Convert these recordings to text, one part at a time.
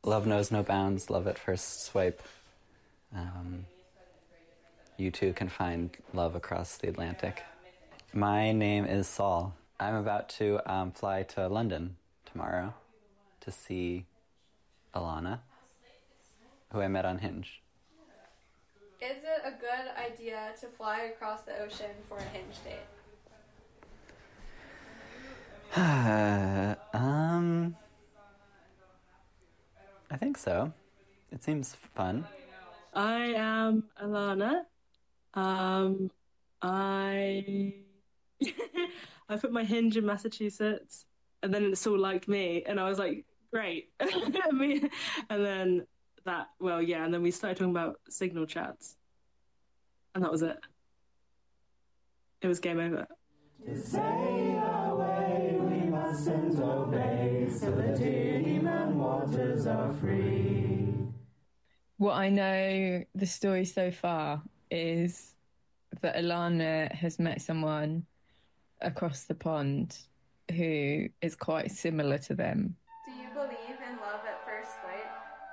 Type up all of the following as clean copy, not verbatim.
Love knows no bounds, love at first swipe. You too can find love across the Atlantic. My name is Saul. I'm about to fly to London tomorrow to see Alana, who I met on Hinge. Is it a good idea to fly across the ocean for a Hinge date? I think so. It seems fun. I am Alana. I I put my Hinge in Massachusetts, and then it all liked me, and I was like, great. Me, and then and then we started talking about Signal chats, and that was it. It was game over. To sail away, we mustn't obey, so the dream and waters are free. What I know the story so far is that Alana has met someone across the pond who is quite similar to them. Do you believe in love at first sight?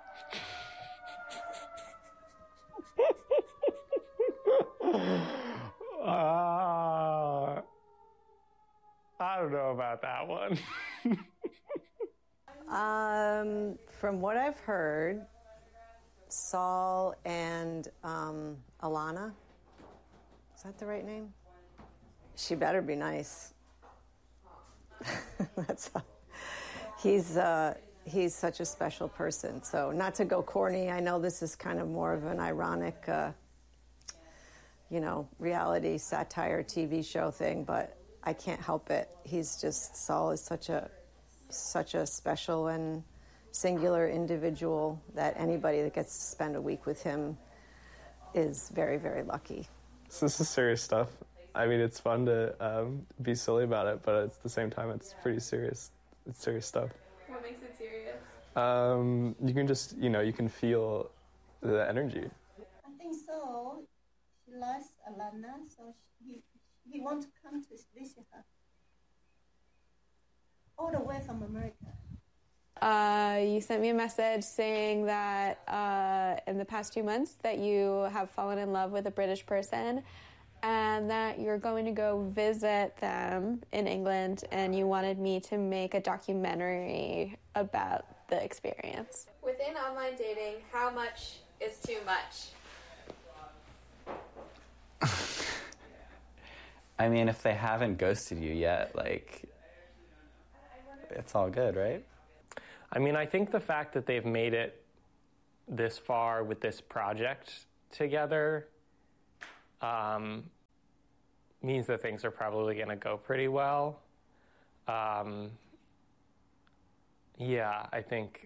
I don't know about that one. From what I've heard, Saul and Alana, is that the right name? She better be nice. He's such a special person. So not to go corny, I know this is kind of more of an ironic, reality satire TV show thing, but I can't help it. Saul is such a special and singular individual that anybody that gets to spend a week with him is very, very lucky. So this is serious stuff. I mean, it's fun to be silly about it, but at the same time, it's pretty serious. It's serious stuff. What makes it serious? You can just, you can feel the energy. I think so. She loves Alana, so he wants to come to visit her. All the way from America. You sent me a message saying that in the past 2 months that you have fallen in love with a British person and that you're going to go visit them in England, and you wanted me to make a documentary about the experience. Within online dating, how much is too much? I mean, if they haven't ghosted you yet, it's all good, right? I mean, I think the fact that they've made it this far with this project together means that things are probably going to go pretty well. I think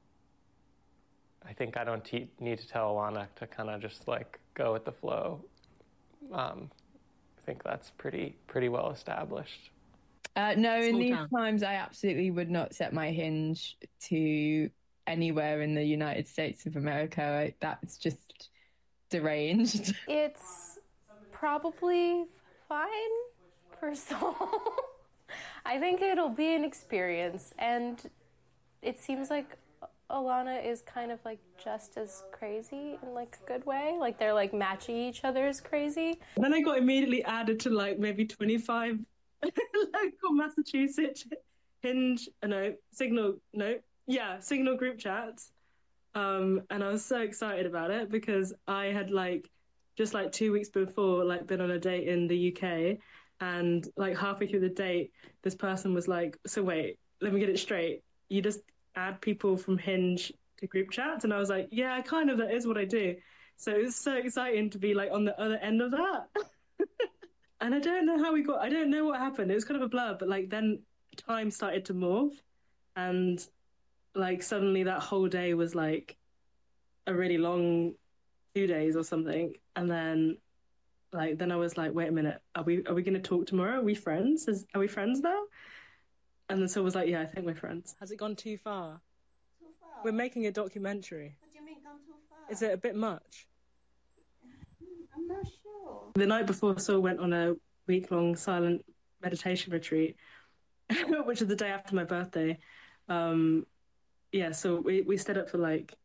I don't need to tell Alana to kind of just go with the flow. I think that's pretty well established. No, in these times, I absolutely would not set my Hinge to anywhere in the United States of America. That's just deranged. It's probably fine for Saul. I think it'll be an experience, and it seems like Alana is kind of just as crazy in a good way. They're matching each other as crazy. Then I got immediately added to maybe 25 local Massachusetts Signal group chats. And I was so excited about it because I had just 2 weeks before been on a date in the UK, and halfway through the date this person was so wait, let me get it straight, you just add people from Hinge to group chats? And I was that is what I do. So it was so exciting to be on the other end of that. And I don't know I don't know what happened. It was kind of a blur, but then time started to morph, and suddenly that whole day was a really long 2 days or something. And then then I was wait a minute, are we going to talk tomorrow? Are we friends? Are we friends now? And then Saul was yeah, I think we're friends. Has it gone too far? Too far? We're making a documentary. What do you mean gone too far? Is it a bit much? I'm not sure. The night before, Saul went on a week-long silent meditation retreat, which is the day after my birthday. yeah, so we stayed up for like,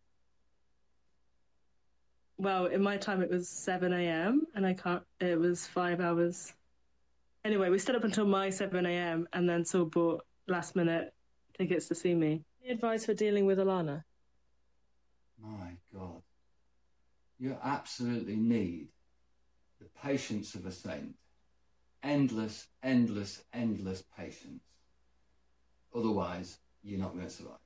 well, in my time it was 7 a.m. and it was 5 hours. Anyway, we stayed up until my 7 a.m. and then Saul bought last minute tickets to see me. Any advice for dealing with Alana? My God. You absolutely need the patience of a saint. Endless, endless, endless patience. Otherwise, you're not going to survive.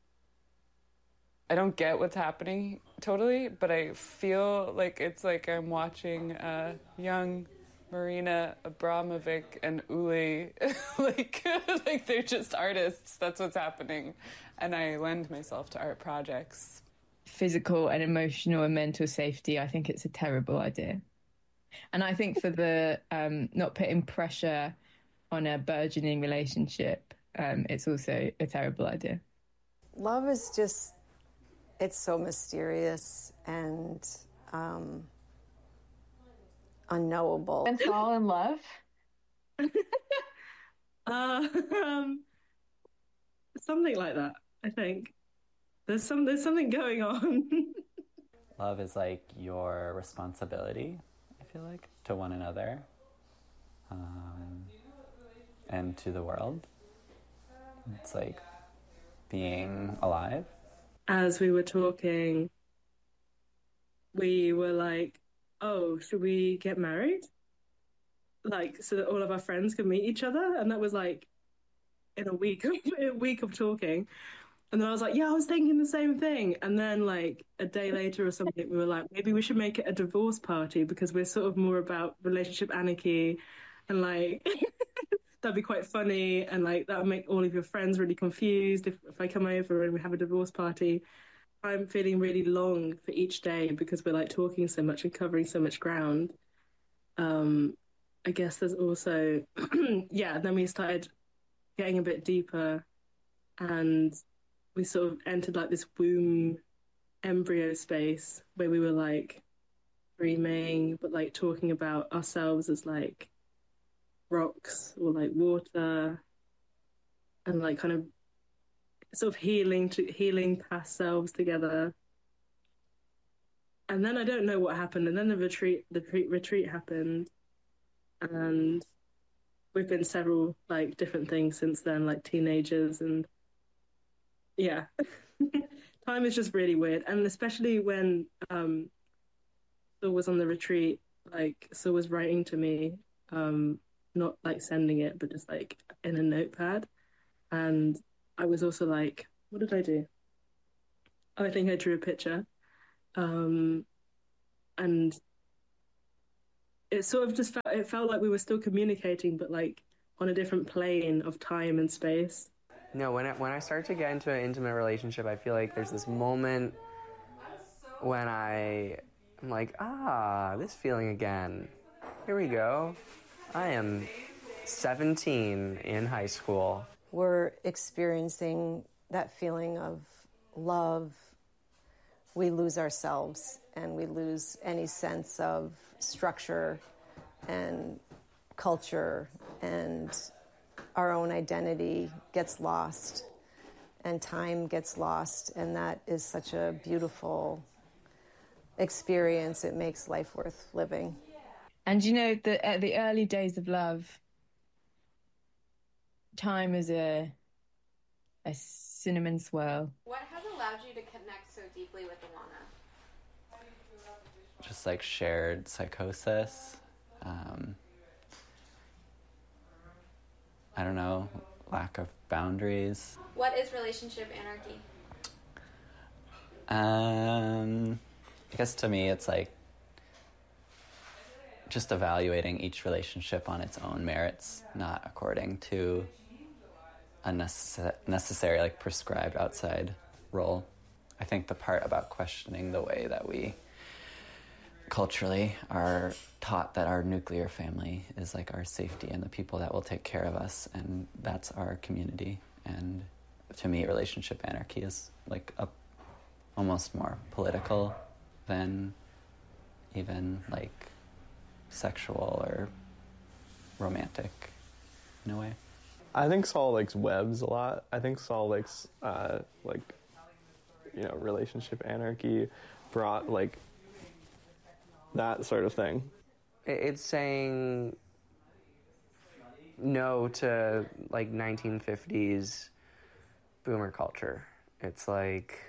I don't get what's happening totally, but I feel like it's like I'm watching young Marina Abramovic and Uli, like they're just artists. That's what's happening. And I lend myself to art projects. Physical and emotional and mental safety, I think it's a terrible idea. And I think for the not putting pressure on a burgeoning relationship, it's also a terrible idea. Love is just, it's so mysterious and unknowable. And fall in love? Something like that, I think. There's something going on. Love is like your responsibility, I feel like, to one another and to the world. It's like being alive. As we were talking, we were like, oh, should we get married? Like, so that all of our friends could meet each other. And that was like in a week of talking. And then I was like, yeah, I was thinking the same thing. And then like a day later or something, we were like, maybe we should make it a divorce party because we're sort of more about relationship anarchy and like that'd be quite funny. And like that would make all of your friends really confused if I come over and we have a divorce party. I'm feeling really long for each day because we're like talking so much and covering so much ground. I guess there's also, yeah, then we started getting a bit deeper and we sort of entered like this womb embryo space where we were like dreaming, but like talking about ourselves as like rocks or like water and like kind of sort of healing past selves together. And then I don't know what happened. And then the retreat happened. And we've been several like different things since then, like teenagers and yeah. Time is just really weird. And especially when Saul was on the retreat, like Saul was writing to me, not like sending it, but just like in a notepad. And I was also like, what did I do? Oh, I think I drew a picture. And it sort of just felt like we were still communicating, but like on a different plane of time and space. No, when I start to get into an intimate relationship, I feel like there's this moment when I'm like, this feeling again. Here we go. I am 17 in high school. We're experiencing that feeling of love. We lose ourselves and we lose any sense of structure and culture, and our own identity gets lost and time gets lost, and that is such a beautiful experience. It makes life worth living. And you know, at the early days of love, time is a cinnamon swirl. What has allowed you to connect so deeply with Alana? Just like shared psychosis. I don't know, lack of boundaries. What is relationship anarchy? I guess to me it's like just evaluating each relationship on its own merits, not according to a necessary like prescribed outside role. I think the part about questioning the way that we culturally are taught that our nuclear family is like our safety and the people that will take care of us, and that's our community. And to me, relationship anarchy is like almost more political than even like sexual or romantic in a way. I think Saul likes webs a lot. I think Saul likes like relationship anarchy, brought like that sort of thing. It's saying no to like 1950s boomer culture. It's like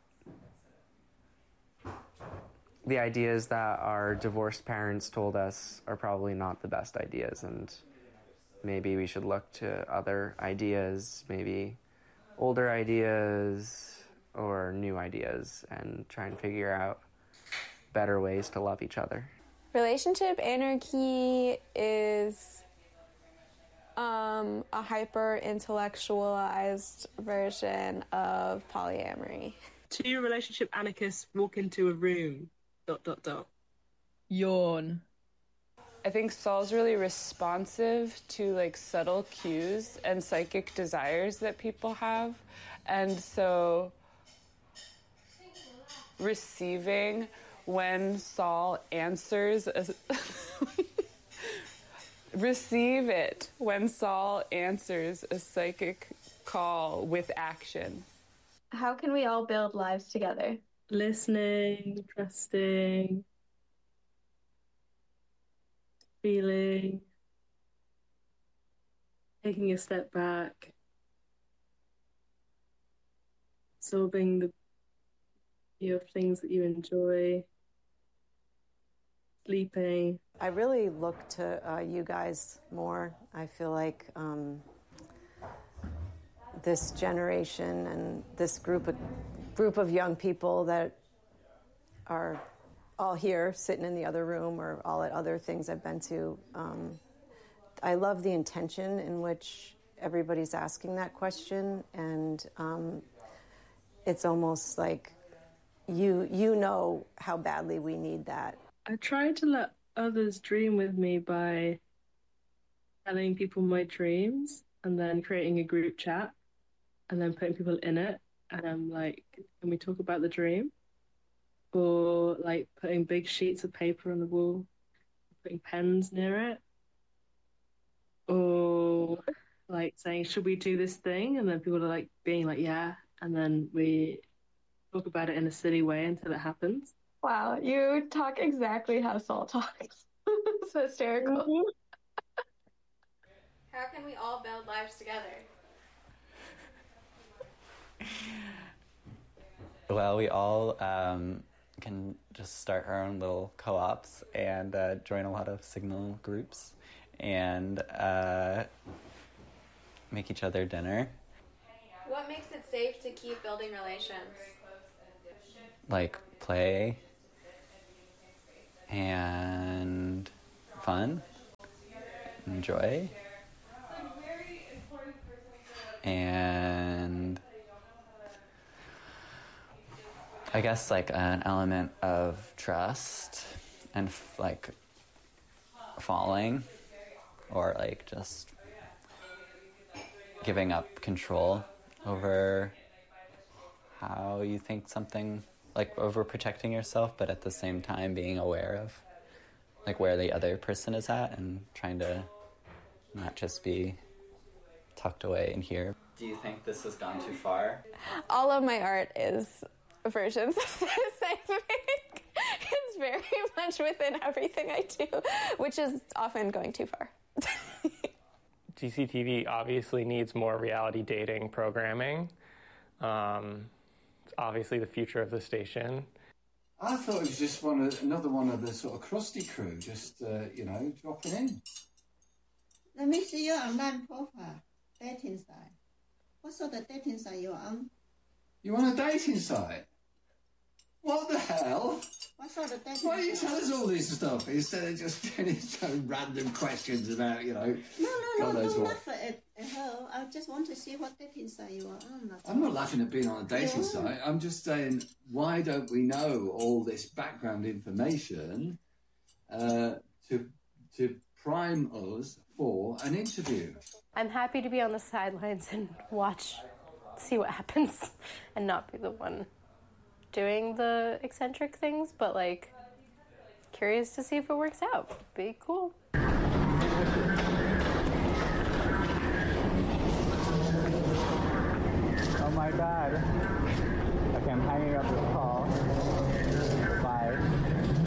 the ideas that our divorced parents told us are probably not the best ideas, and maybe we should look to other ideas, maybe older ideas or new ideas, and try and figure out better ways to love each other. Relationship anarchy is a hyper-intellectualized version of polyamory. Two relationship anarchists walk into a room, ... Yawn. I think Saul's really responsive to like subtle cues and psychic desires that people have. And so receiving when Saul answers receive it when Saul answers a psychic call with action. How can we all build lives together? Listening, trusting, feeling, taking a step back, absorbing the view of things that you enjoy, sleeping. I really look to you guys more. I feel like this generation and this group of young people that are all here sitting in the other room or all at other things I've been to, I love the intention in which everybody's asking that question, and it's almost like you know how badly we need that. I try to let others dream with me by telling people my dreams and then creating a group chat and then putting people in it, and I'm like, can we talk about the dream? Or like putting big sheets of paper on the wall, putting pens near it, or like saying, should we do this thing? And then people are like being like, yeah, and then we talk about it in a silly way until it happens. Wow, you talk exactly how Saul talks. It's hysterical. Mm-hmm. How can we all build lives together? Well, we all can just start our own little co-ops and join a lot of Signal groups and make each other dinner. What makes it safe to keep building relations? Like play and fun, enjoy, and I guess like an element of trust and like falling, or like just giving up control over how you think something, like over protecting yourself, but at the same time being aware of like where the other person is at and trying to not just be tucked away in here. Do you think this has gone too far? All of my art is versions of this, I think. It's very much within everything I do, which is often going too far. GCTV obviously needs more reality dating programming. It's obviously the future of the station. I thought it was just another one of the sort of crusty crew, just, dropping in. Let me see your online profile, dating site. What sort of dating site you're on? You on a dating site? What the hell? What sort of dating Why don't you tell us all this stuff instead of just getting some random questions about, No, God knows don't what. laugh at her. I just want to see what dating site you are on. I'm not laughing at being on a dating Yeah. site. I'm just saying, why don't we know all this background information to prime us for an interview? I'm happy to be on the sidelines and see what happens, and not be the one doing the eccentric things, but like curious to see if it works out. Be cool. Oh my God. Okay, I'm hanging up this